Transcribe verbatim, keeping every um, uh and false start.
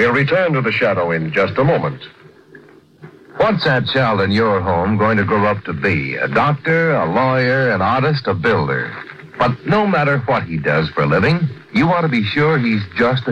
We'll return to the shadow in just a moment. What's that child in your home going to grow up to be? A doctor, a lawyer, an artist, a builder? But no matter what he does for a living, you want to be sure he's just a